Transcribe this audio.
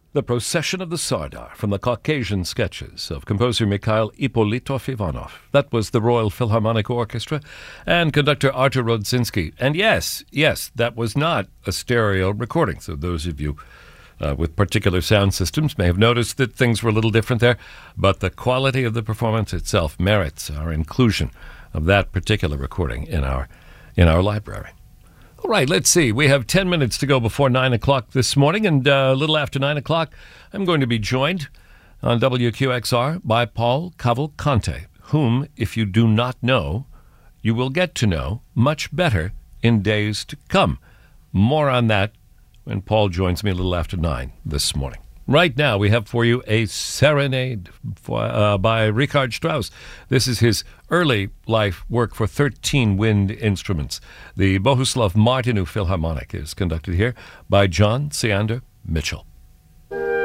The Procession of the Sardar from the Caucasian Sketches of composer Mikhail Ippolitov Ivanov. That was the Royal Philharmonic Orchestra and conductor Artur Rodzinski. And yes, that was not a stereo recording. So those of you with particular sound systems may have noticed that things were a little different there. But the quality of the performance itself merits our inclusion of that particular recording in our library. All right, let's see. We have 10 minutes to go before 9 o'clock this morning, and a little after 9 o'clock, I'm going to be joined on WQXR by Paul Cavalcante, whom, if you do not know, you will get to know much better in days to come. More on that when Paul joins me a little after 9 this morning. Right now, we have for you a serenade by Richard Strauss. This is his early life work for 13 wind instruments. The Bohuslav Martinu Philharmonic is conducted here by John Seander Mitchell.